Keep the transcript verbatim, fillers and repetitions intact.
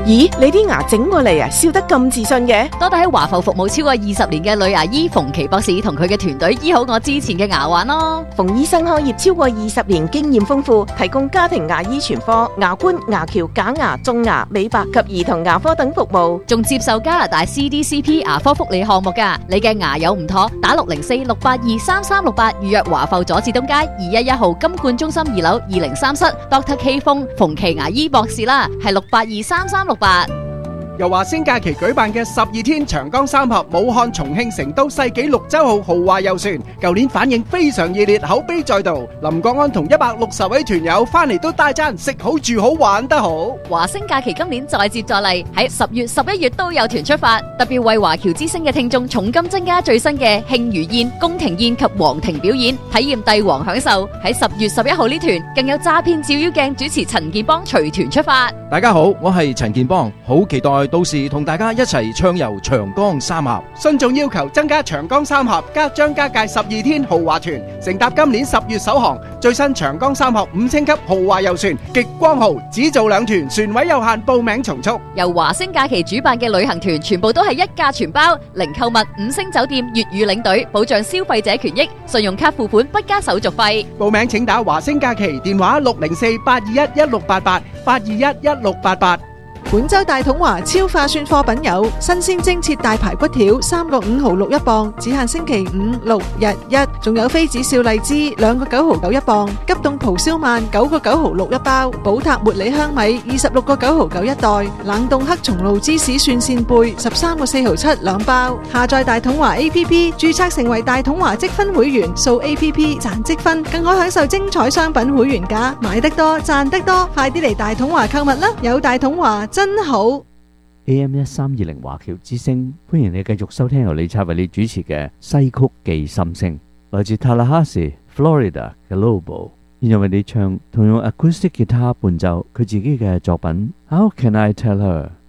咦，你啲牙整過嚟啊，笑得咁自信嘅？ 多得喺華埠服務超過二十年嘅女牙醫馮琪博士同佢嘅團隊醫好我之前嘅牙患咯。 馮醫生開業超過二十年，經驗豐富，提供家庭牙醫全科、牙冠、牙橋、假牙、種牙、美白及兒童牙科等服務， 仲接受加拿大 C D C P 牙科福利項目㗎。你嘅牙有唔妥，打六零四六八二三三六八預約華埠佐治東街二一一號金冠中心二樓二零三室 Doctor K 風馮琪牙醫博士啦，係六八二三三六八。 由華星假期舉辦嘅十二天長江三峽武漢、重慶、成都世紀綠洲號豪華遊船，舊年反應非常熱烈，口碑再度。林國安同一百六十位團友翻嚟都大讚食好住好玩得好。 華星假期今年再接再厲，喺十月、十一月都有團出發，特別為華僑之星嘅聽眾重金增加最新嘅慶餘宴、宮廷宴及皇庭表演，體驗帝王享受。喺十月十一號呢團更有詐騙照妖鏡主持陳建邦隨團出發。 大家好，我係陳建邦，好期待到時同大家一齊暢遊長江三峽。 信眾要求增加長江三峽加張家界十二天豪華團，乘搭今年十月首航最新長江三峽五星級豪華遊船極光號，只做兩團，船位有限，報名從速。 由華星假期主辦嘅旅行團全部都係一價全包，零購物、五星酒店、粵語領隊，保障消費者權益，信用卡付款不加手續費。 報名請打華星假期電話六零四八二一一六八八八二一一六八八。 本州大統華超化算貨品有新鮮蒸切大排骨條三個五毫六一磅，只限星期五六日一，仲有妃子笑荔枝兩個九毫九一磅，急凍蒲燒鰻九個九毫六一包，寶塔茉莉香米二十六個九毫九一袋，冷凍黑松露芝士蒜扇貝十三個四毫七兩包。下載大統華 A P P 註冊成為大統華積分會員，掃 A P P 賺積分，更可享受精彩商品會員價，買得多賺得多，快啲嚟大統華購物啦！有大統華真好。 A M 一三二零華僑之聲，歡迎你繼續收聽由李察為你主持嘅西曲寄心聲，來自 Tallahassee Florida 嘅 Lobo， 現在為你唱同用 acoustic guitar 伴奏佢自己嘅作品 How Can I Tell Her。